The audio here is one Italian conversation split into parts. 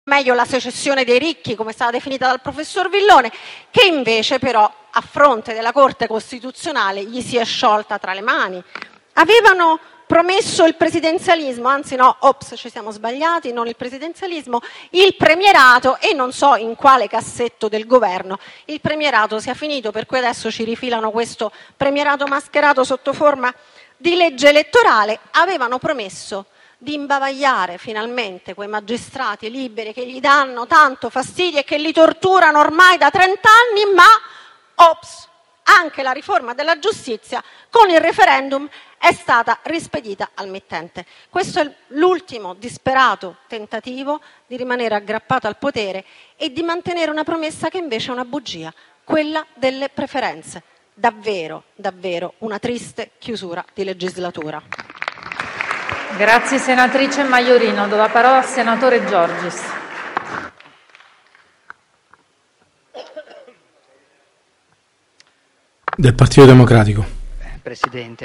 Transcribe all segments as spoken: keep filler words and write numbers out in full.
meglio la secessione dei ricchi, come è stata definita dal professor Villone, che invece però a fronte della Corte Costituzionale gli si è sciolta tra le mani. Avevano promesso il presidenzialismo, anzi no, ops, ci siamo sbagliati, non il presidenzialismo, il premierato, e non so in quale cassetto del governo il premierato sia finito, per cui adesso ci rifilano questo premierato mascherato sotto forma di legge elettorale. Avevano promesso di imbavagliare finalmente quei magistrati liberi che gli danno tanto fastidio e che li torturano ormai da trent'anni, ma ops, anche la riforma della giustizia con il referendum è stata rispedita al mittente. Questo è l'ultimo disperato tentativo di rimanere aggrappato al potere e di mantenere una promessa che invece è una bugia, quella delle preferenze. Davvero, davvero una triste chiusura di legislatura. Grazie senatrice Maiorino. Do la parola al senatore Giorgis. Del Partito Democratico. Presidente,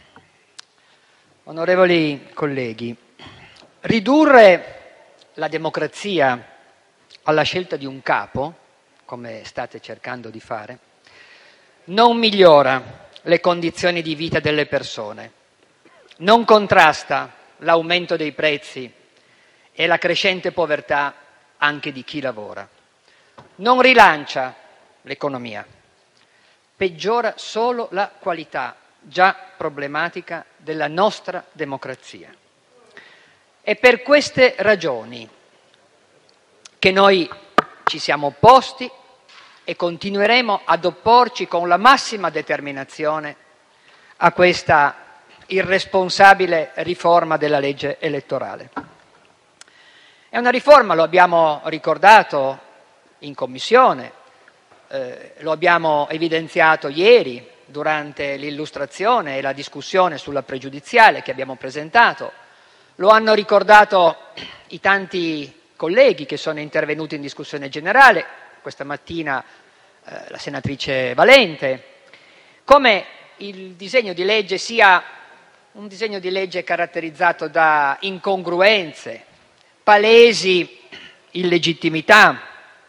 onorevoli colleghi, ridurre la democrazia alla scelta di un capo, come state cercando di fare, non migliora le condizioni di vita delle persone, non contrasta l'aumento dei prezzi e la crescente povertà anche di chi lavora, non rilancia l'economia, peggiora solo la qualità già problematica della nostra democrazia. È per queste ragioni che noi ci siamo opposti e continueremo ad opporci con la massima determinazione a questa irresponsabile riforma della legge elettorale. È una riforma, lo abbiamo ricordato in Commissione, eh, lo abbiamo evidenziato ieri durante l'illustrazione e la discussione sulla pregiudiziale che abbiamo presentato, lo hanno ricordato i tanti colleghi che sono intervenuti in discussione generale, questa mattina eh, la senatrice Valente, come il disegno di legge sia un disegno di legge caratterizzato da incongruenze, palesi illegittimità,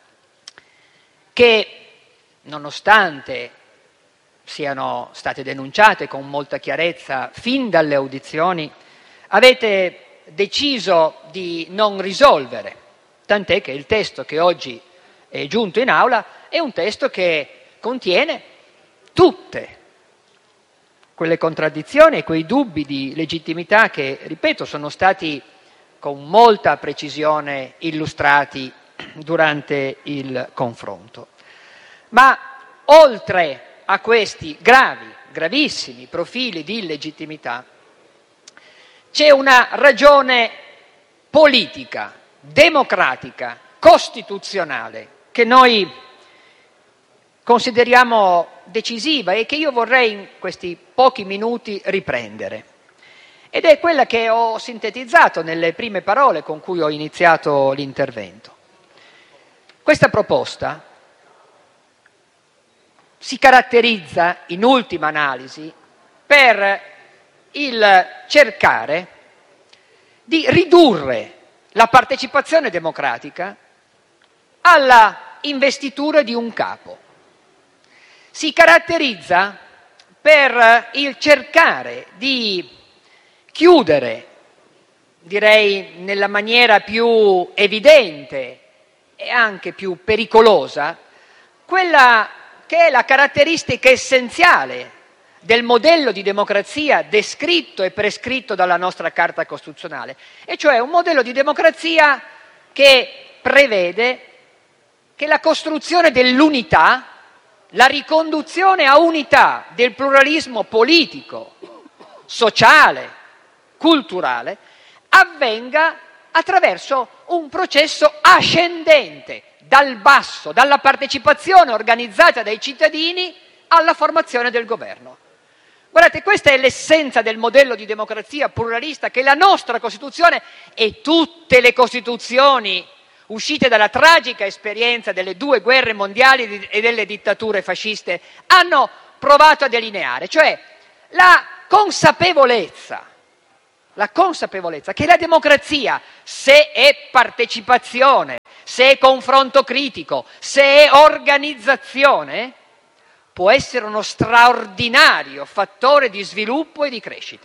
che nonostante siano state denunciate con molta chiarezza fin dalle audizioni, avete deciso di non risolvere, tant'è che il testo che oggi è giunto in aula è un testo che contiene tutte quelle contraddizioni e quei dubbi di legittimità che, ripeto, sono stati con molta precisione illustrati durante il confronto. Ma oltre a questi gravi, gravissimi profili di illegittimità, c'è una ragione politica, democratica, costituzionale che noi consideriamo decisiva e che io vorrei in questi pochi minuti riprendere. Ed è quella che ho sintetizzato nelle prime parole con cui ho iniziato l'intervento. Questa proposta si caratterizza, in ultima analisi, per il cercare di ridurre la partecipazione democratica alla investitura di un capo. Si caratterizza per il cercare di chiudere, direi nella maniera più evidente e anche più pericolosa, quella che è la caratteristica essenziale del modello di democrazia descritto e prescritto dalla nostra Carta Costituzionale, e cioè un modello di democrazia che prevede che la costruzione dell'unità, la riconduzione a unità del pluralismo politico, sociale, culturale, avvenga attraverso un processo ascendente, dal basso, dalla partecipazione organizzata dai cittadini alla formazione del governo. Guardate, questa è l'essenza del modello di democrazia pluralista che la nostra Costituzione e tutte le Costituzioni uscite dalla tragica esperienza delle due guerre mondiali e delle dittature fasciste hanno provato a delineare, cioè la consapevolezza, la consapevolezza che la democrazia, se è partecipazione, se è confronto critico, se è organizzazione, può essere uno straordinario fattore di sviluppo e di crescita.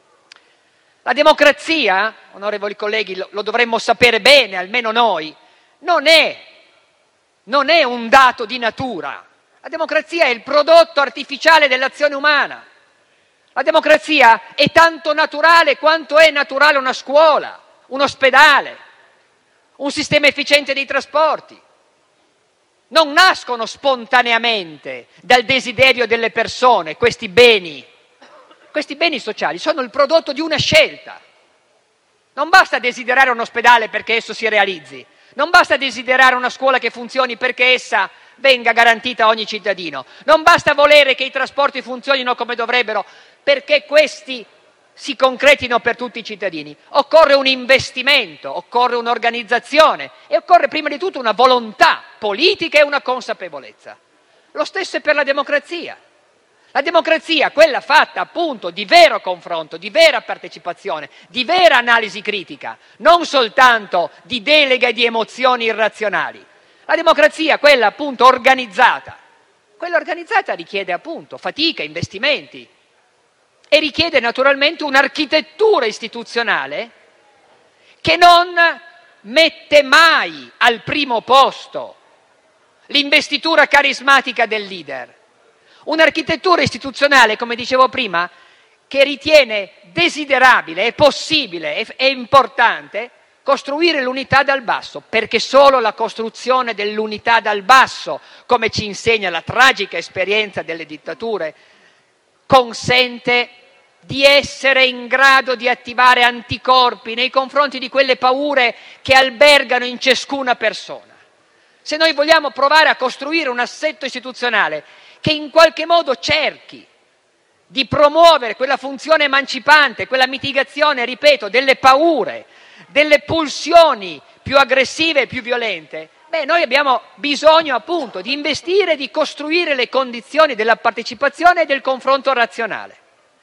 La democrazia, onorevoli colleghi, lo, lo dovremmo sapere bene, almeno noi, non è, non è un dato di natura. La democrazia è il prodotto artificiale dell'azione umana. La democrazia è tanto naturale quanto è naturale una scuola, un ospedale, un sistema efficiente dei trasporti. Non nascono spontaneamente dal desiderio delle persone questi beni. Questi beni sociali sono il prodotto di una scelta. Non basta desiderare un ospedale perché esso si realizzi, non basta desiderare una scuola che funzioni perché essa venga garantita a ogni cittadino, non basta volere che i trasporti funzionino come dovrebbero perché questi si concretino per tutti i cittadini. Occorre un investimento, occorre un'organizzazione e occorre prima di tutto una volontà politica e una consapevolezza. Lo stesso è per la democrazia. La democrazia, quella fatta appunto di vero confronto, di vera partecipazione, di vera analisi critica, non soltanto di delega e di emozioni irrazionali. La democrazia, quella appunto organizzata, quella organizzata richiede appunto fatica, investimenti e richiede naturalmente un'architettura istituzionale che non mette mai al primo posto l'investitura carismatica del leader. Un'architettura istituzionale, come dicevo prima, che ritiene desiderabile, è possibile, è, è importante costruire l'unità dal basso, perché solo la costruzione dell'unità dal basso, come ci insegna la tragica esperienza delle dittature, consente di essere in grado di attivare anticorpi nei confronti di quelle paure che albergano in ciascuna persona. Se noi vogliamo provare a costruire un assetto istituzionale che in qualche modo cerchi di promuovere quella funzione emancipante, quella mitigazione, ripeto, delle paure, delle pulsioni più aggressive e più violente, beh, noi abbiamo bisogno appunto di investire, di costruire le condizioni della partecipazione e del confronto razionale.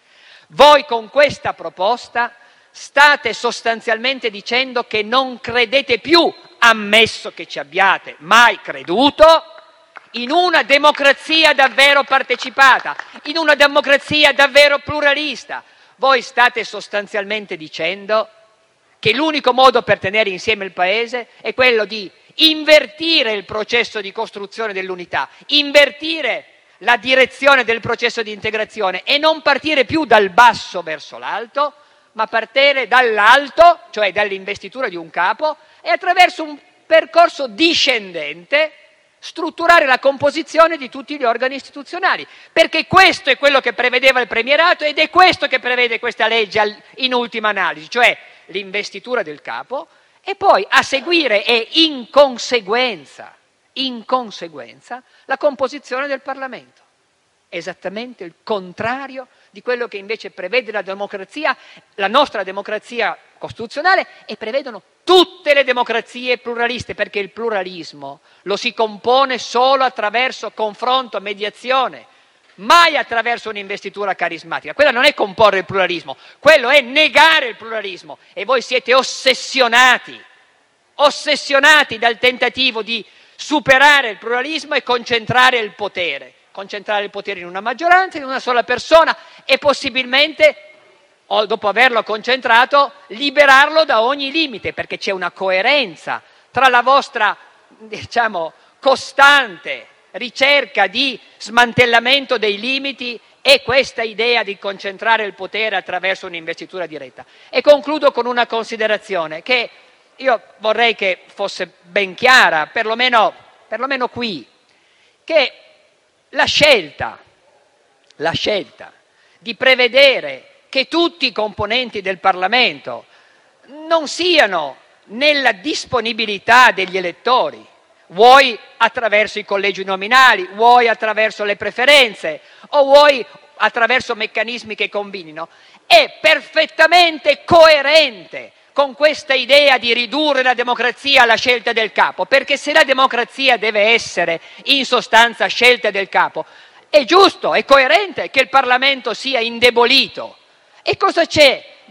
Voi con questa proposta state sostanzialmente dicendo che non credete più, ammesso che ci abbiate mai creduto, in una democrazia davvero partecipata, in una democrazia davvero pluralista. Voi state sostanzialmente dicendo che l'unico modo per tenere insieme il Paese è quello di invertire il processo di costruzione dell'unità, invertire la direzione del processo di integrazione e non partire più dal basso verso l'alto, ma partire dall'alto, cioè dall'investitura di un capo, e attraverso un percorso discendente strutturare la composizione di tutti gli organi istituzionali, perché questo è quello che prevedeva il premierato ed è questo che prevede questa legge in ultima analisi, cioè l'investitura del capo e poi a seguire e in conseguenza, in conseguenza la composizione del Parlamento. Esattamente il contrario di quello che invece prevede la democrazia, la nostra democrazia costituzionale e prevedono tutte le democrazie pluraliste, perché il pluralismo lo si compone solo attraverso confronto, mediazione, mai attraverso un'investitura carismatica. Quella non è comporre il pluralismo, quello è negare il pluralismo e voi siete ossessionati, ossessionati dal tentativo di superare il pluralismo e concentrare il potere. Concentrare il potere in una maggioranza, in una sola persona e possibilmente, o dopo averlo concentrato, liberarlo da ogni limite, perché c'è una coerenza tra la vostra, diciamo, costante ricerca di smantellamento dei limiti e questa idea di concentrare il potere attraverso un'investitura diretta. E concludo con una considerazione che io vorrei che fosse ben chiara, perlomeno, perlomeno qui, che La scelta, la scelta di prevedere che tutti i componenti del Parlamento non siano nella disponibilità degli elettori, vuoi attraverso i collegi nominali, vuoi attraverso le preferenze o vuoi attraverso meccanismi che combinino, è perfettamente coerente con questa idea di ridurre la democrazia alla scelta del capo, perché se la democrazia deve essere in sostanza scelta del capo, è giusto, è coerente che il Parlamento sia indebolito. E cosa c'è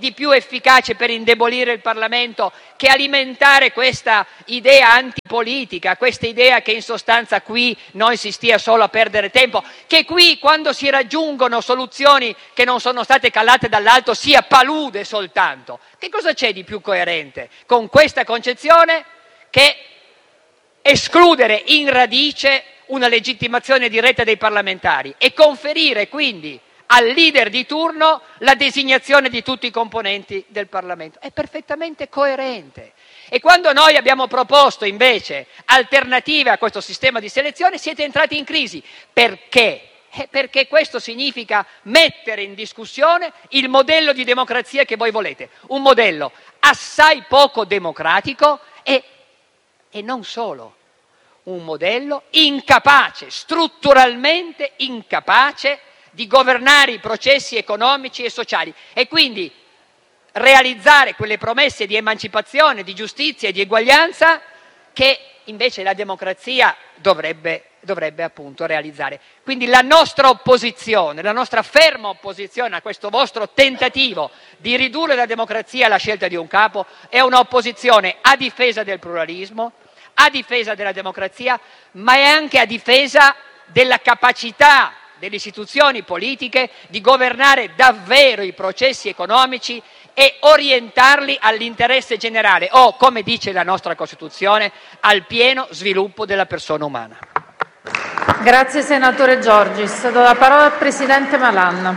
di più efficace per indebolire il Parlamento che alimentare questa idea antipolitica, questa idea che in sostanza qui noi si stia solo a perdere tempo, che qui quando si raggiungono soluzioni che non sono state calate dall'alto sia palude soltanto? Che cosa c'è di più coerente con questa concezione che escludere in radice una legittimazione diretta dei parlamentari e conferire quindi al leader di turno la designazione di tutti i componenti del Parlamento? È perfettamente coerente. E quando noi abbiamo proposto invece alternative a questo sistema di selezione siete entrati in crisi. Perché? Eh, perché questo significa mettere in discussione il modello di democrazia che voi volete, un modello assai poco democratico e, e non solo, un modello incapace, strutturalmente incapace di governare i processi economici e sociali e quindi realizzare quelle promesse di emancipazione, di giustizia e di eguaglianza che invece la democrazia dovrebbe, dovrebbe appunto realizzare. Quindi la nostra opposizione, la nostra ferma opposizione a questo vostro tentativo di ridurre la democrazia alla scelta di un capo è un'opposizione a difesa del pluralismo, a difesa della democrazia, ma è anche a difesa della capacità delle istituzioni politiche di governare davvero i processi economici e orientarli all'interesse generale o, come dice la nostra Costituzione, al pieno sviluppo della persona umana. Grazie senatore Giorgis. Do la parola al presidente Malan.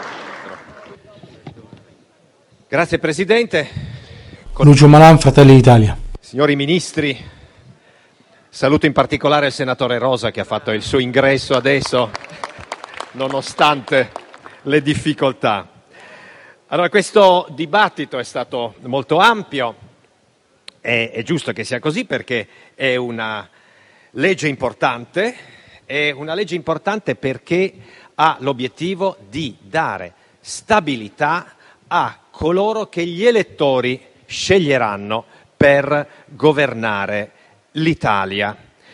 Grazie Presidente. Lucio Malan, Fratelli d'Italia. Signori ministri, saluto in particolare il senatore Rosa che ha fatto il suo ingresso adesso, nonostante le difficoltà. Allora, questo dibattito è stato molto ampio, è, è giusto che sia così perché è una legge importante, è una legge importante perché ha l'obiettivo di dare stabilità a coloro che gli elettori sceglieranno per governare l'Italia.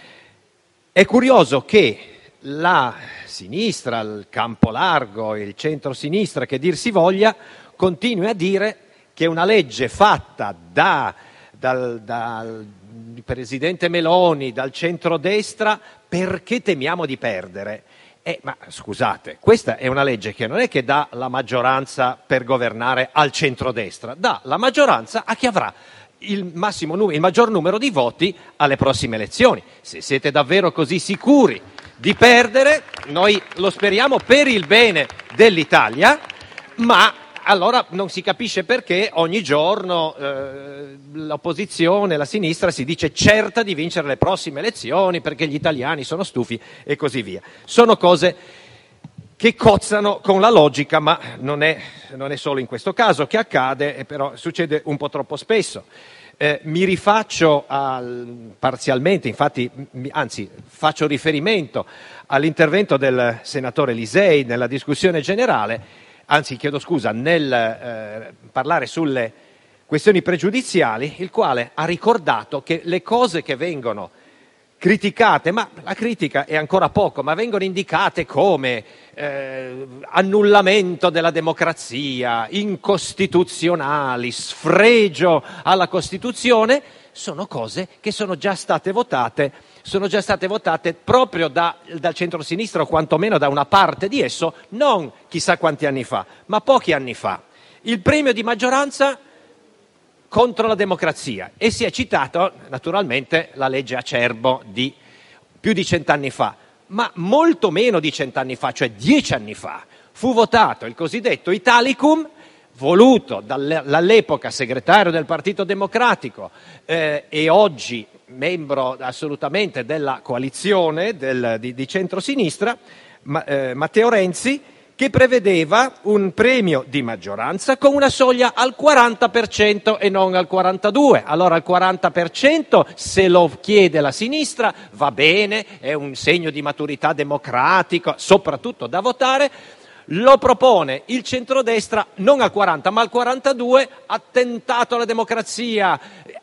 È curioso che la sinistra, il campo largo, il centro-sinistra, che dir si voglia, continui a dire che una legge fatta da, dal, dal presidente Meloni, dal centrodestra, perché temiamo di perdere. Eh, ma scusate, questa è una legge che non è che dà la maggioranza per governare al centrodestra, dà la maggioranza a chi avrà il massimo numero, il maggior numero di voti alle prossime elezioni. Se siete davvero così sicuri di perdere, noi lo speriamo per il bene dell'Italia, ma allora non si capisce perché ogni giorno eh, l'opposizione, la sinistra si dice certa di vincere le prossime elezioni perché gli italiani sono stufi e così via. Sono cose che cozzano con la logica, ma non è, non è solo in questo caso che accade, e però succede un po' troppo spesso. Eh, mi rifaccio al, parzialmente, infatti, mi, anzi faccio riferimento all'intervento del senatore Lisei nella discussione generale, anzi chiedo scusa, nel eh, parlare sulle questioni pregiudiziali, il quale ha ricordato che le cose che vengono criticate, ma la critica è ancora poco, ma vengono indicate come eh, annullamento della democrazia, incostituzionali, sfregio alla Costituzione, sono cose che sono già state votate, sono già state votate proprio da, dal centro-sinistra o quantomeno da una parte di esso, non chissà quanti anni fa, ma pochi anni fa. Il premio di maggioranza contro la democrazia, e si è citato naturalmente la legge Acerbo di più di cent'anni fa, ma molto meno di cent'anni fa, cioè dieci anni fa, fu votato il cosiddetto Italicum, voluto dall'epoca segretario del Partito Democratico eh, e oggi membro assolutamente della coalizione del, di, di centrosinistra, ma, eh, Matteo Renzi, che prevedeva un premio di maggioranza con una soglia al quaranta per cento e non al quarantadue per cento. Allora al quaranta per cento, se lo chiede la sinistra, va bene, è un segno di maturità democratica, soprattutto da votare. Lo propone il centrodestra non al quaranta ma al quarantadue, attentato alla democrazia,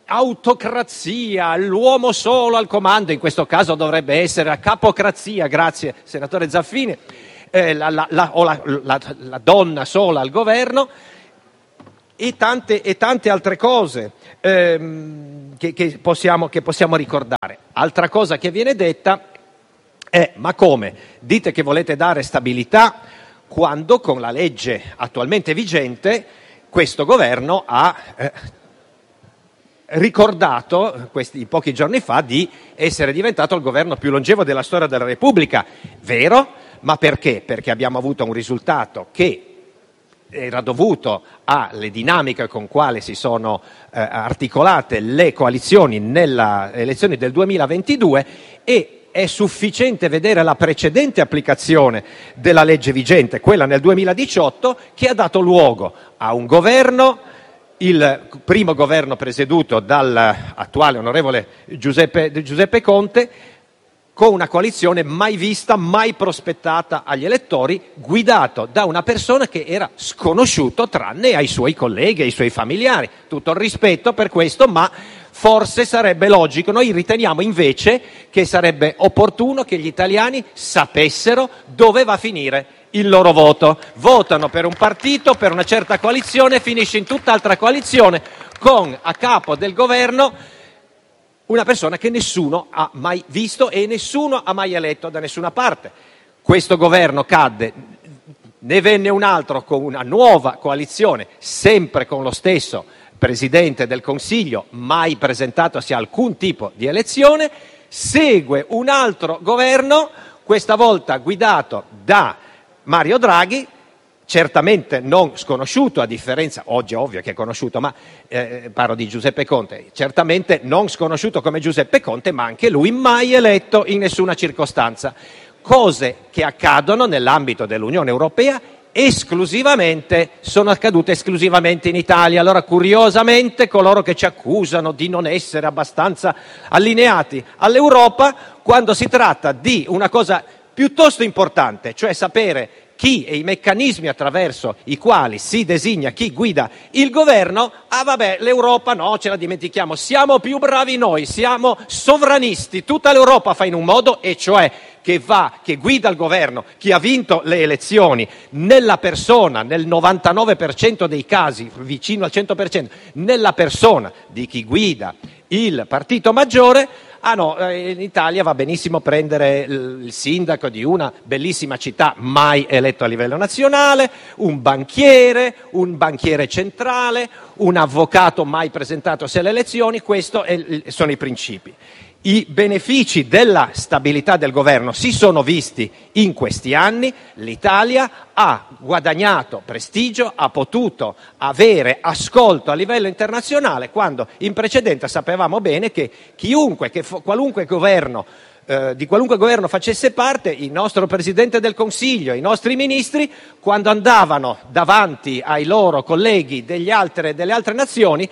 autocrazia, l'uomo solo al comando, in questo caso dovrebbe essere la capocrazia, grazie senatore Zaffini, eh, la, la, la, o la, la, la donna sola al governo, e tante, e tante altre cose ehm, che, che, possiamo, che possiamo ricordare. Altra cosa che viene detta è: ma come? Dite che volete dare stabilità quando con la legge attualmente vigente questo governo ha eh, ricordato questi pochi giorni fa di essere diventato il governo più longevo della storia della Repubblica. Vero? Ma perché? Perché abbiamo avuto un risultato che era dovuto alle dinamiche con quali si sono eh, articolate le coalizioni nelle elezioni del duemilaventidue, e è sufficiente vedere la precedente applicazione della legge vigente, quella nel duemiladiciotto, che ha dato luogo a un governo, il primo governo presieduto dall'attuale onorevole Giuseppe, Giuseppe Conte, con una coalizione mai vista, mai prospettata agli elettori, guidato da una persona che era sconosciuto tranne ai suoi colleghi, ai suoi familiari. Tutto il rispetto per questo, ma forse sarebbe logico, noi riteniamo invece che sarebbe opportuno che gli italiani sapessero dove va a finire il loro voto. Votano per un partito, per una certa coalizione, finisce in tutt'altra coalizione con a capo del governo una persona che nessuno ha mai visto e nessuno ha mai eletto da nessuna parte. Questo governo cadde, ne venne un altro con una nuova coalizione, sempre con lo stesso Presidente del Consiglio, mai presentatosi a alcun tipo di elezione. Segue un altro governo, questa volta guidato da Mario Draghi, certamente non sconosciuto, a differenza, oggi è ovvio che è conosciuto, ma eh, parlo di Giuseppe Conte, certamente non sconosciuto come Giuseppe Conte, ma anche lui mai eletto in nessuna circostanza. Cose che accadono nell'ambito dell'Unione Europea esclusivamente, sono accadute esclusivamente in Italia. Allora, curiosamente, coloro che ci accusano di non essere abbastanza allineati all'Europa, quando si tratta di una cosa piuttosto importante, cioè sapere chi e i meccanismi attraverso i quali si designa chi guida il governo, ah vabbè, l'Europa no, ce la dimentichiamo, siamo più bravi noi, siamo sovranisti, tutta l'Europa fa in un modo, e cioè che va, che guida il governo, chi ha vinto le elezioni, nella persona, nel novantanove per cento dei casi, vicino al cento per cento, nella persona di chi guida il partito maggiore. Ah no, in Italia va benissimo prendere il sindaco di una bellissima città mai eletto a livello nazionale, un banchiere, un banchiere centrale, un avvocato mai presentatosi alle elezioni. Questi sono i principi. I benefici della stabilità del governo si sono visti in questi anni. L'Italia ha guadagnato prestigio, ha potuto avere ascolto a livello internazionale, quando in precedenza sapevamo bene che chiunque, che qualunque governo, eh, di qualunque governo facesse parte, il nostro Presidente del Consiglio, i nostri ministri, quando andavano davanti ai loro colleghi degli altre, delle altre nazioni,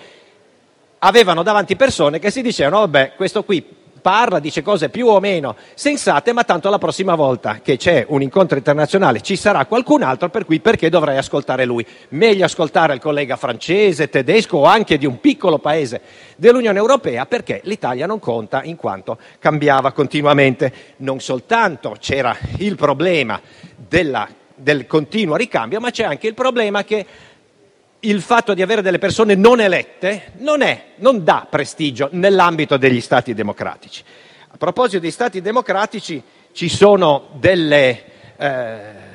avevano davanti persone che si dicevano: vabbè, questo qui parla, dice cose più o meno sensate, ma tanto la prossima volta che c'è un incontro internazionale ci sarà qualcun altro, per cui perché dovrei ascoltare lui? Meglio ascoltare il collega francese, tedesco o anche di un piccolo paese dell'Unione Europea, perché l'Italia non conta in quanto cambiava continuamente. Non soltanto c'era il problema della, del continuo ricambio, ma c'è anche il problema che il fatto di avere delle persone non elette non, è, non dà prestigio nell'ambito degli stati democratici. A proposito di stati democratici, ci sono delle eh,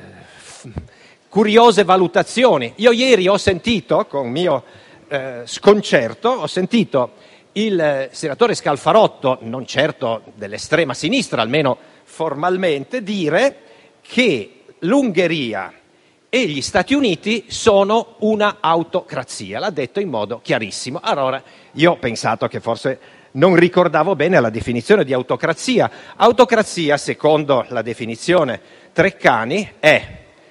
curiose valutazioni. Io ieri ho sentito, con mio eh, sconcerto, ho sentito il senatore Scalfarotto, non certo dell'estrema sinistra, almeno formalmente, dire che l'Ungheria e gli Stati Uniti sono una autocrazia. L'ha detto in modo chiarissimo. Allora, io ho pensato che forse non ricordavo bene la definizione di autocrazia. Autocrazia, secondo la definizione Treccani, è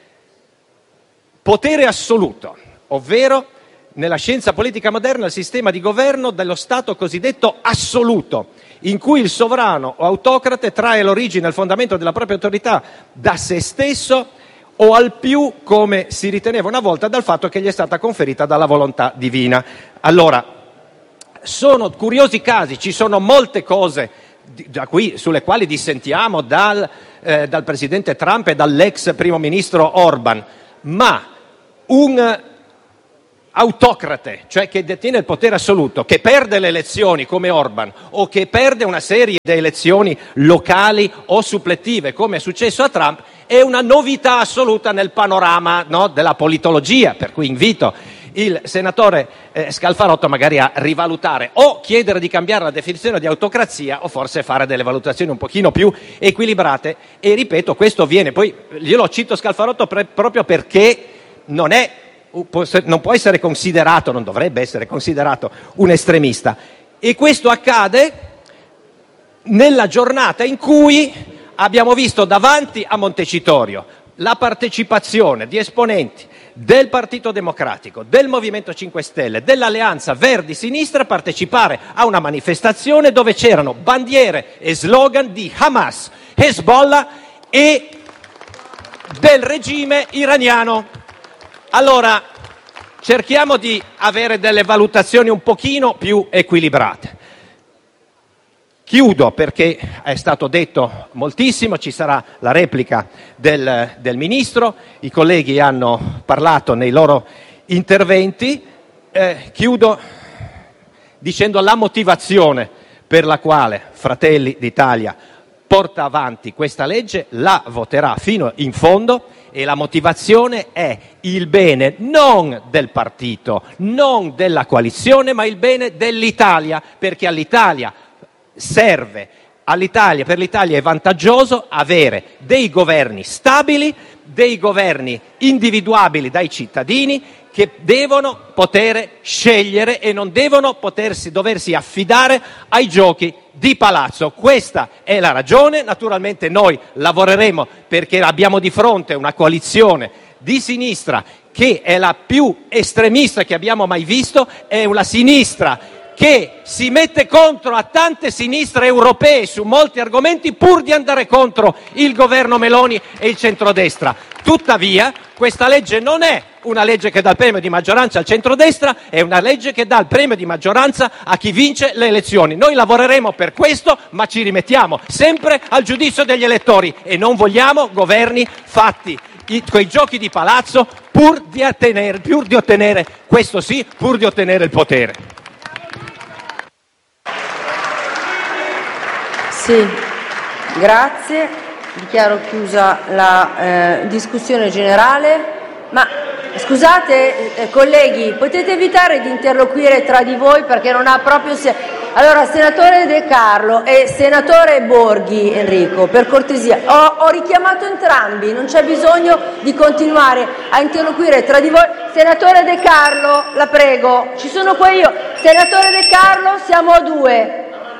potere assoluto, ovvero nella scienza politica moderna il sistema di governo dello Stato cosiddetto assoluto, in cui il sovrano o autocrate trae l'origine e il fondamento della propria autorità da se stesso, o al più, come si riteneva una volta, dal fatto che gli è stata conferita dalla volontà divina. Allora, sono curiosi casi, ci sono molte cose da qui, sulle quali dissentiamo dal, eh, dal presidente Trump e dall'ex primo ministro Orban, ma un autocrate, cioè che detiene il potere assoluto, che perde le elezioni come Orban o che perde una serie di elezioni locali o suppletive come è successo a Trump, è una novità assoluta nel panorama, no, della politologia, per cui invito il senatore eh, Scalfarotto magari a rivalutare o chiedere di cambiare la definizione di autocrazia o forse fare delle valutazioni un pochino più equilibrate. E ripeto, questo avviene, poi io lo cito Scalfarotto pre- proprio perché non è non può essere considerato, non dovrebbe essere considerato un estremista, e questo accade nella giornata in cui abbiamo visto davanti a Montecitorio la partecipazione di esponenti del Partito Democratico, del Movimento cinque Stelle, dell'Alleanza Verdi-Sinistra partecipare a una manifestazione dove c'erano bandiere e slogan di Hamas, Hezbollah e del regime iraniano. Allora, cerchiamo di avere delle valutazioni un pochino più equilibrate. Chiudo perché è stato detto moltissimo, ci sarà la replica del, del Ministro, i colleghi hanno parlato nei loro interventi. Eh, chiudo dicendo la motivazione per la quale Fratelli d'Italia porta avanti questa legge, la voterà fino in fondo. E la motivazione è il bene non del partito, non della coalizione, ma il bene dell'Italia, perché all'Italia serve, all'Italia, per l'Italia è vantaggioso avere dei governi stabili, dei governi individuabili dai cittadini che devono poter scegliere e non devono potersi, doversi affidare ai giochi di palazzo. Questa è la ragione. Naturalmente noi lavoreremo perché abbiamo di fronte una coalizione di sinistra che è la più estremista che abbiamo mai visto, è una sinistra che si mette contro a tante sinistre europee su molti argomenti pur di andare contro il governo Meloni e il centrodestra. Tuttavia, questa legge non è una legge che dà il premio di maggioranza al centrodestra, è una legge che dà il premio di maggioranza a chi vince le elezioni. Noi lavoreremo per questo, ma ci rimettiamo sempre al giudizio degli elettori e non vogliamo governi fatti i, quei giochi di palazzo pur di ottenere, pur di ottenere, questo sì, pur di ottenere il potere. Sì, grazie. Dichiaro chiusa la eh, discussione generale. Ma scusate, eh, colleghi, potete evitare di interloquire tra di voi perché non ha proprio se... Allora, senatore De Carlo e senatore Borghi Enrico, per cortesia, ho, ho richiamato entrambi, non c'è bisogno di continuare a interloquire tra di voi. Senatore De Carlo, la prego, ci sono qua io. Senatore De Carlo, siamo a due.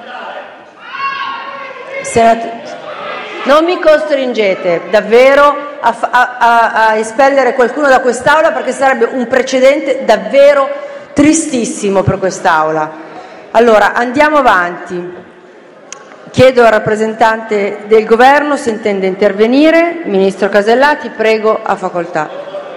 Senatore... Non mi costringete davvero a, a, a, a espellere qualcuno da quest'Aula perché sarebbe un precedente davvero tristissimo per quest'Aula. Allora, andiamo avanti. Chiedo al rappresentante del Governo se intende intervenire. Ministro Casellati, prego, a facoltà.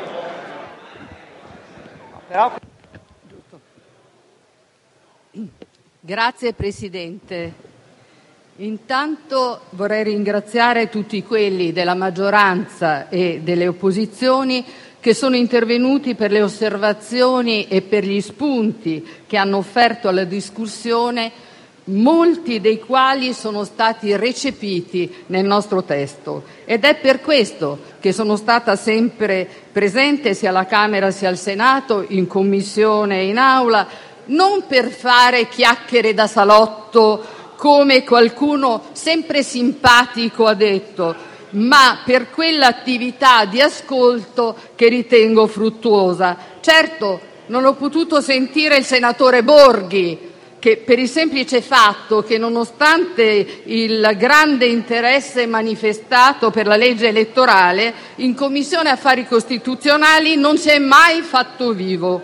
Grazie Presidente. Intanto vorrei ringraziare tutti quelli della maggioranza e delle opposizioni che sono intervenuti per le osservazioni e per gli spunti che hanno offerto alla discussione, molti dei quali sono stati recepiti nel nostro testo. Ed è per questo che sono stata sempre presente sia alla Camera sia al Senato, in Commissione e in Aula, non per fare chiacchiere da salotto come qualcuno sempre simpatico ha detto, ma per quell'attività di ascolto che ritengo fruttuosa. Certo, non ho potuto sentire il senatore Borghi, che per il semplice fatto che nonostante il grande interesse manifestato per la legge elettorale, in Commissione Affari Costituzionali non si è mai fatto vivo.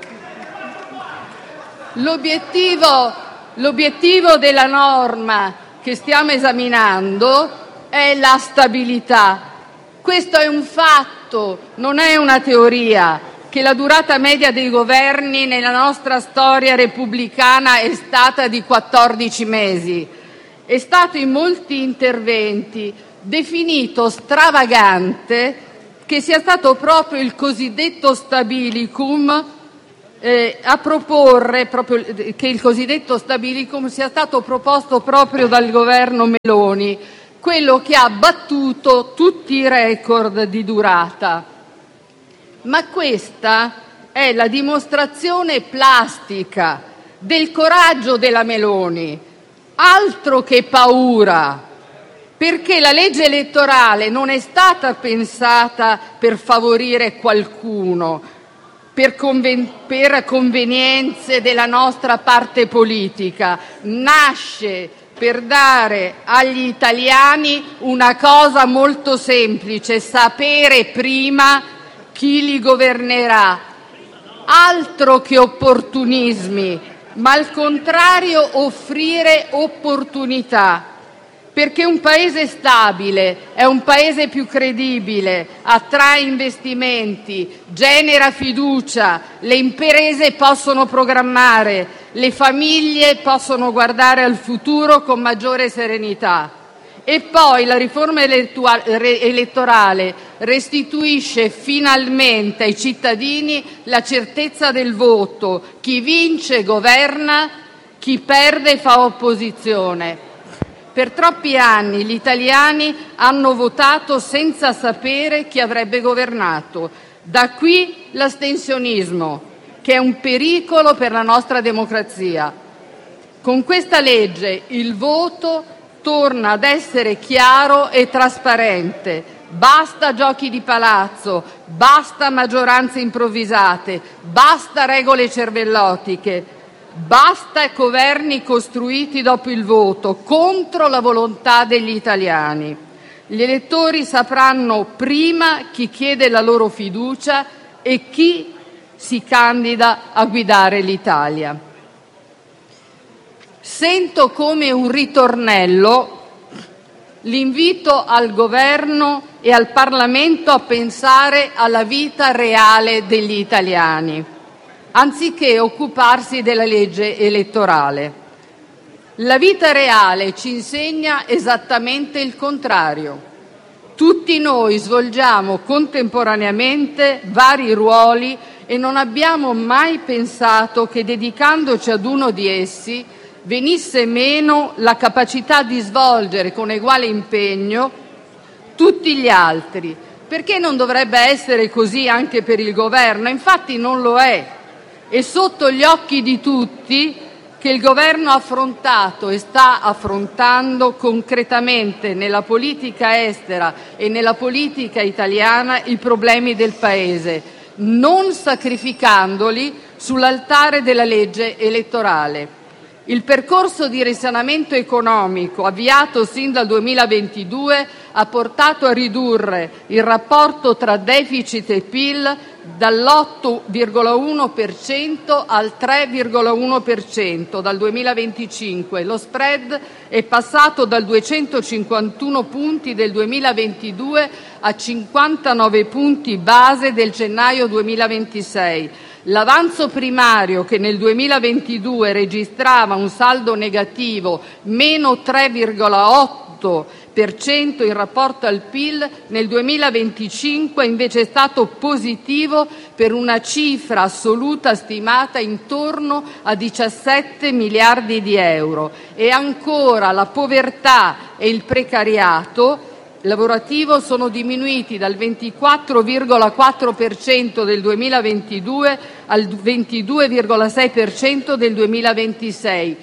L'obiettivo L'obiettivo della norma che stiamo esaminando è la stabilità. Questo è un fatto, non è una teoria, che la durata media dei governi nella nostra storia repubblicana è stata di quattordici mesi. È stato in molti interventi definito stravagante che sia stato proprio il cosiddetto stabilicum eh, a proporre proprio che il cosiddetto stabilicum sia stato proposto proprio dal governo Meloni, quello che ha battuto tutti i record di durata. Ma questa è la dimostrazione plastica del coraggio della Meloni, altro che paura, perché la legge elettorale non è stata pensata per favorire qualcuno, per, conven- per convenienze della nostra parte politica, nasce per dare agli italiani una cosa molto semplice: sapere prima chi li governerà. Altro che opportunismi, ma al contrario offrire opportunità, perché un paese stabile è un paese più credibile, attrae investimenti, genera fiducia, le imprese possono programmare, le famiglie possono guardare al futuro con maggiore serenità. E poi la riforma elettorale restituisce finalmente ai cittadini la certezza del voto: chi vince governa, chi perde fa opposizione. Per troppi anni gli italiani hanno votato senza sapere chi avrebbe governato. Da qui l'astensionismo, che è un pericolo per la nostra democrazia. Con questa legge il voto torna ad essere chiaro e trasparente. Basta giochi di palazzo, basta maggioranze improvvisate, basta regole cervellotiche, basta governi costruiti dopo il voto, contro la volontà degli italiani. Gli elettori sapranno prima chi chiede la loro fiducia e chi si candida a guidare l'Italia. Sento come un ritornello l'invito al Governo e al Parlamento a pensare alla vita reale degli italiani, anziché occuparsi della legge elettorale. La vita reale ci insegna esattamente il contrario. Tutti noi svolgiamo contemporaneamente vari ruoli e non abbiamo mai pensato che, dedicandoci ad uno di essi, venisse meno la capacità di svolgere con uguale impegno tutti gli altri. Perché non dovrebbe essere così anche per il Governo? Infatti non lo è. È sotto gli occhi di tutti che il Governo ha affrontato e sta affrontando concretamente nella politica estera e nella politica italiana i problemi del Paese, non sacrificandoli sull'altare della legge elettorale. Il percorso di risanamento economico avviato sin dal duemilaventidue ha portato a ridurre il rapporto tra deficit e P I L dall'otto virgola uno per cento al tre virgola uno per cento dal duemilaventicinque. Lo spread è passato dal duecentocinquantuno punti del duemilaventidue a cinquantanove punti base del gennaio duemilaventisei. L'avanzo primario, che nel duemilaventidue registrava un saldo negativo meno tre virgola otto per cento in rapporto al P I L, nel duemilaventicinque invece è stato positivo per una cifra assoluta stimata intorno a diciassette miliardi di euro. E ancora la povertà e il precariato lavorativo sono diminuiti dal ventiquattro virgola quattro per cento del duemilaventidue al ventidue virgola sei per cento del duemilaventisei,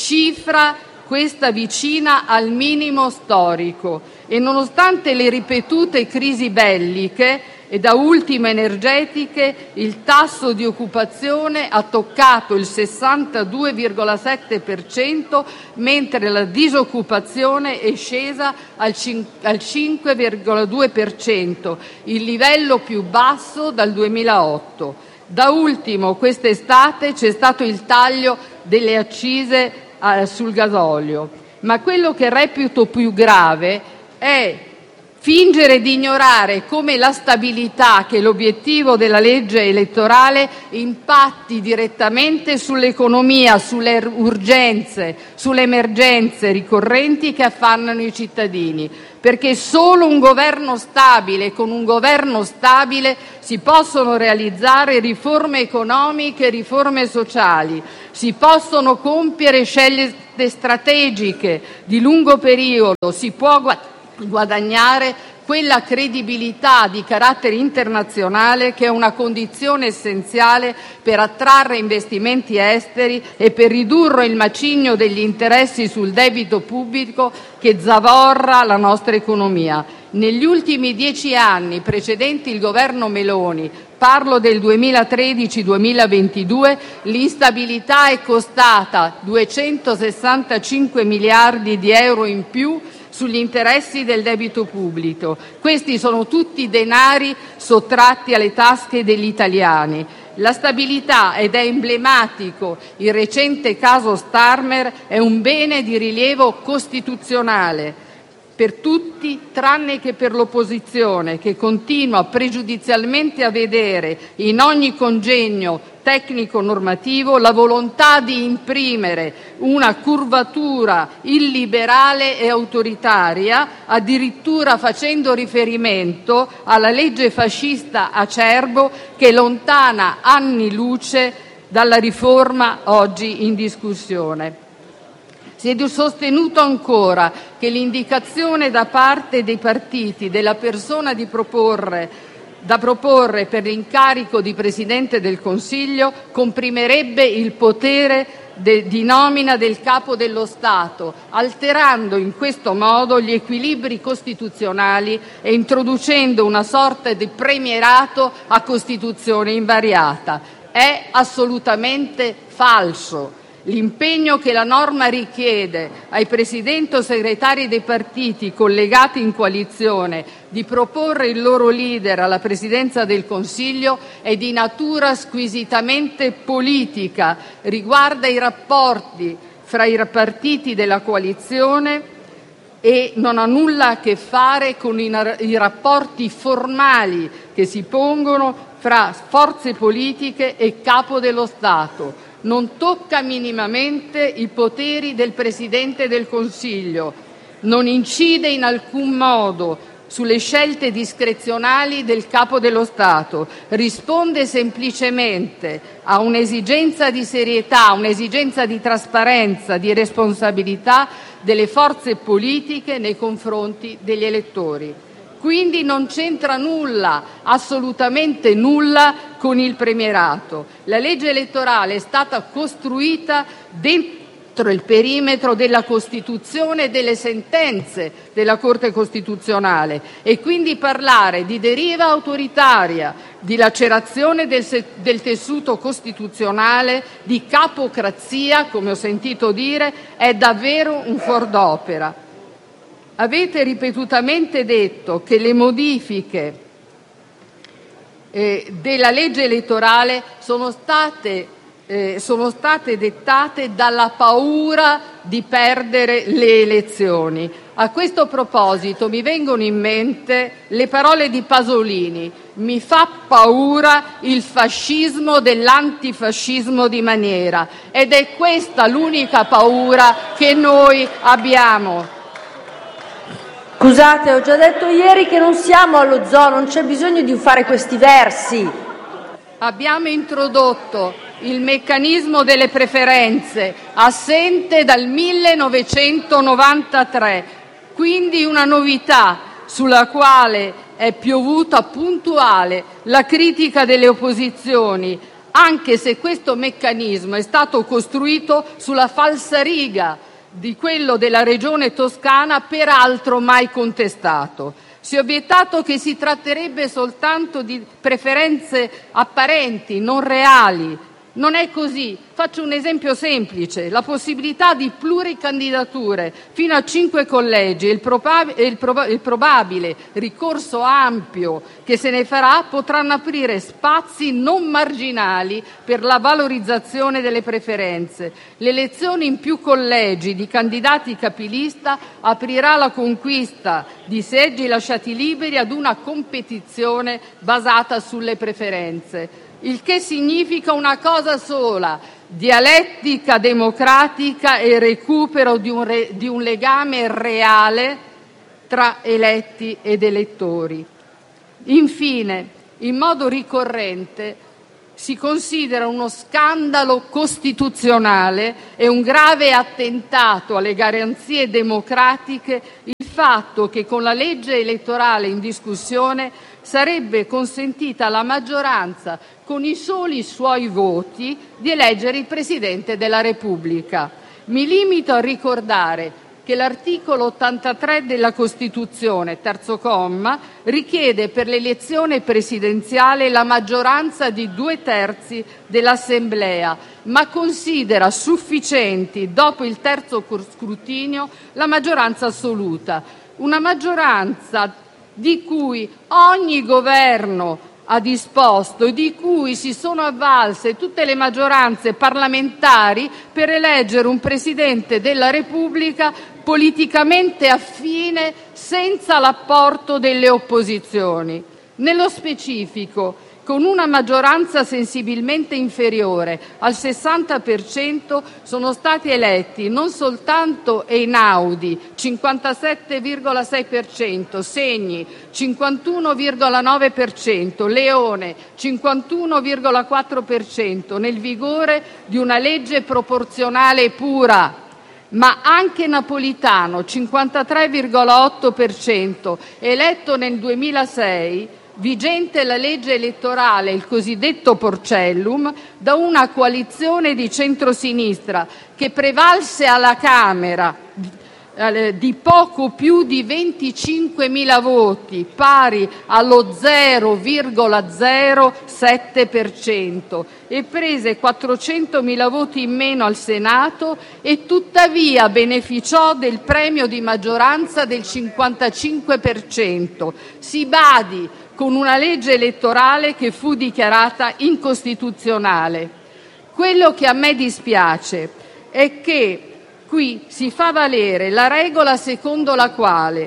cifra questa vicina al minimo storico. E nonostante le ripetute crisi belliche e da ultimo energetiche, il tasso di occupazione ha toccato il sessantadue virgola sette per cento, mentre la disoccupazione è scesa al cinque virgola due per cento, il livello più basso dal duemilaotto. Da ultimo, quest'estate c'è stato il taglio delle accise sul gasolio, ma quello che reputo più grave è Fingere di ignorare come la stabilità, che è l'obiettivo della legge elettorale, impatti direttamente sull'economia, sulle urgenze, sulle emergenze ricorrenti che affannano i cittadini. Perché solo un governo stabile, con un governo stabile si possono realizzare riforme economiche e riforme sociali, si possono compiere scelte strategiche di lungo periodo, si può guadagnare quella credibilità di carattere internazionale che è una condizione essenziale per attrarre investimenti esteri e per ridurre il macigno degli interessi sul debito pubblico che zavorra la nostra economia. Negli ultimi dieci anni precedenti il governo Meloni, parlo del duemilatredici duemilaventidue, l'instabilità è costata duecentosessantacinque miliardi di euro in più sugli interessi del debito pubblico. Questi sono tutti denari sottratti alle tasche degli italiani. La stabilità, ed è emblematico il recente caso Starmer, è un bene di rilievo costituzionale per tutti tranne che per l'opposizione, che continua pregiudizialmente a vedere in ogni congegno tecnico-normativo la volontà di imprimere una curvatura illiberale e autoritaria, addirittura facendo riferimento alla legge fascista Acerbo che lontana anni luce dalla riforma oggi in discussione. Si è sostenuto ancora che l'indicazione da parte dei partiti della persona di proporre da proporre per l'incarico di Presidente del Consiglio comprimerebbe il potere de, di nomina del Capo dello Stato, alterando in questo modo gli equilibri costituzionali e introducendo una sorta di premierato a Costituzione invariata. È assolutamente falso. L'impegno che la norma richiede ai Presidenti o Segretari dei partiti collegati in coalizione di proporre il loro leader alla Presidenza del Consiglio è di natura squisitamente politica, riguarda i rapporti fra i partiti della coalizione e non ha nulla a che fare con i, i rapporti formali che si pongono fra forze politiche e Capo dello Stato. Non tocca minimamente i poteri del Presidente del Consiglio, non incide in alcun modo sulle scelte discrezionali del Capo dello Stato, risponde semplicemente a un'esigenza di serietà, un'esigenza di trasparenza, di responsabilità delle forze politiche nei confronti degli elettori. Quindi non c'entra nulla, assolutamente nulla, con il premierato. La legge elettorale è stata costruita dentro il perimetro della Costituzione e delle sentenze della Corte Costituzionale e quindi parlare di deriva autoritaria, di lacerazione del, del tessuto costituzionale, di capocrazia, come ho sentito dire, è davvero un fuor d'opera. Avete ripetutamente detto che le modifiche eh, della legge elettorale sono state, eh, sono state dettate dalla paura di perdere le elezioni. A questo proposito mi vengono in mente le parole di Pasolini: mi fa paura il fascismo dell'antifascismo di maniera, ed è questa l'unica paura che noi abbiamo. Scusate, ho già detto ieri che non siamo allo zoo, non c'è bisogno di fare questi versi. Abbiamo introdotto il meccanismo delle preferenze, assente dal millenovecentonovantatré, quindi una novità sulla quale è piovuta puntuale la critica delle opposizioni, anche se questo meccanismo è stato costruito sulla falsariga di quello della Regione Toscana, peraltro mai contestato. Si è obiettato che si tratterebbe soltanto di preferenze apparenti, non reali. Non è così. Faccio un esempio semplice: la possibilità di pluricandidature fino a cinque collegi e il, probab- il, prob- il probabile ricorso ampio che se ne farà potranno aprire spazi non marginali per la valorizzazione delle preferenze. L'elezione in più collegi di candidati capilista aprirà la conquista di seggi lasciati liberi ad una competizione basata sulle preferenze. Il che significa una cosa sola: dialettica democratica e recupero di un, re, di un legame reale tra eletti ed elettori. Infine, in modo ricorrente si considera uno scandalo costituzionale e un grave attentato alle garanzie democratiche il fatto che con la legge elettorale in discussione sarebbe consentita alla maggioranza, con i soli suoi voti, di eleggere il Presidente della Repubblica. Mi limito a ricordare che l'articolo ottantatré della Costituzione, terzo comma, richiede per l'elezione presidenziale la maggioranza di due terzi dell'Assemblea, ma considera sufficienti, dopo il terzo scrutinio, la maggioranza assoluta. Una maggioranza di cui ogni governo ha disposto e di cui si sono avvalse tutte le maggioranze parlamentari per eleggere un Presidente della Repubblica politicamente affine, senza l'apporto delle opposizioni. Nello specifico, con una maggioranza sensibilmente inferiore al sessanta per cento sono stati eletti non soltanto Einaudi, cinquantasette virgola sei per cento, Segni, cinquantuno virgola nove per cento, Leone, cinquantuno virgola quattro per cento, nel vigore di una legge proporzionale pura, ma anche Napolitano, cinquantatré virgola otto per cento, eletto nel duemilasei, vigente la legge elettorale, il cosiddetto Porcellum, da una coalizione di centrosinistra che prevalse alla Camera di poco più di venticinquemila voti, pari allo zero virgola zero sette per cento, e prese quattrocentomila voti in meno al Senato e tuttavia beneficiò del premio di maggioranza del cinquantacinque per cento. Si badi, con una legge elettorale che fu dichiarata incostituzionale. Quello che a me dispiace è che qui si fa valere la regola secondo la quale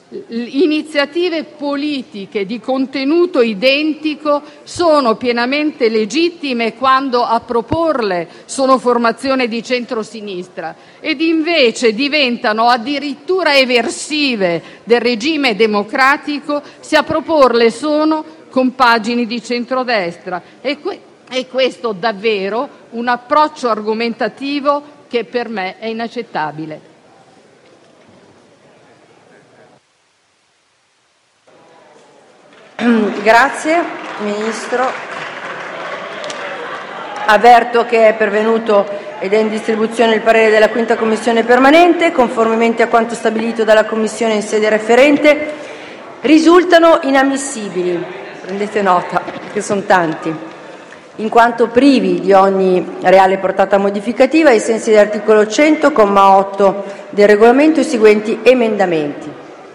iniziative politiche di contenuto identico sono pienamente legittime quando a proporle sono formazioni di centrosinistra ed invece diventano addirittura eversive del regime democratico se a proporle sono compagini di centrodestra. E, que- e questo davvero un approccio argomentativo che per me è inaccettabile. Grazie Ministro. Avverto che è pervenuto ed è in distribuzione il parere della quinta Commissione permanente. Conformemente a quanto stabilito dalla Commissione in sede referente, risultano inammissibili, prendete nota che sono tanti, in quanto privi di ogni reale portata modificativa, ai sensi dell'articolo cento, comma otto del Regolamento, i seguenti emendamenti: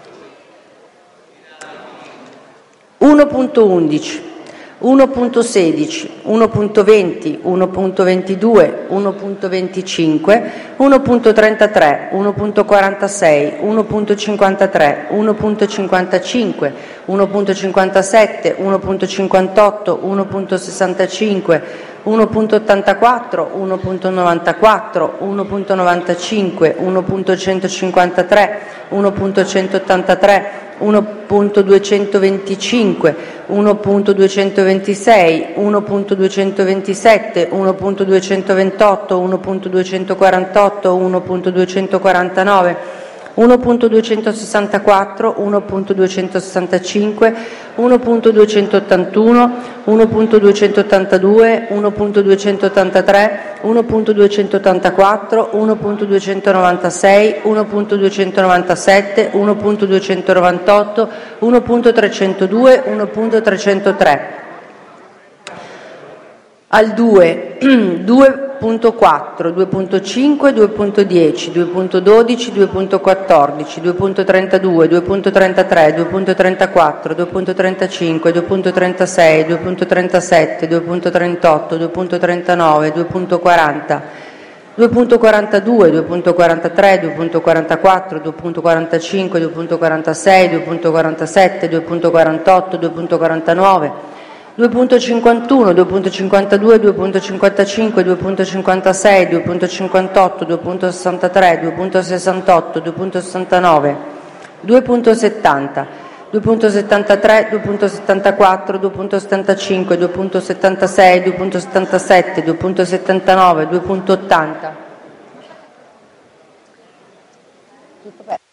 uno punto undici, uno punto sedici, uno punto venti, uno punto ventidue, uno punto venticinque, uno punto trentatré, uno punto quarantasei, uno punto cinquantatré, uno punto cinquantacinque, uno punto cinquantasette, uno punto cinquantotto, uno punto sessantacinque, uno punto ottantaquattro, uno punto novantaquattro, uno punto novantacinque, uno punto centocinquantatré, uno punto centottantatré, uno punto duecentoventicinque, uno punto duecentoventisei, uno punto duecentoventisette, uno punto duecentoventotto, uno punto duecentoquarantotto, uno punto duecentoquarantanove, uno punto duecentosessantaquattro, uno punto duecentosessantacinque, uno punto duecentottantuno, uno punto duecentottantadue, uno punto duecentottantatré, uno punto duecentottantaquattro, uno punto duecentonovantasei, uno punto duecentonovantasette, uno punto duecentonovantotto, uno punto trecentodue, uno punto trecentotré. al due, due punto quattro, due punto cinque, due punto dieci, due punto dodici, due punto quattordici, due punto trentadue, due punto trentatré, due punto trentaquattro, due punto trentacinque, due punto trentasei, due punto trentasette, due punto trentotto, due punto trentanove, due punto quaranta, due punto quarantadue, due punto quarantatré, due punto quarantaquattro, due punto quarantacinque, due punto quarantasei, due punto quarantasette, due punto quarantotto, due punto quarantanove, due punto cinquantuno, due punto cinquantadue, due punto cinquantacinque, due punto cinquantasei, due punto cinquantotto, due punto sessantatré, due punto sessantotto, due punto sessantanove, due punto settanta, due punto settantatré, due punto settantaquattro, due punto settantacinque, due punto settantasei, due punto settantasette, due punto settantanove, due punto ottanta.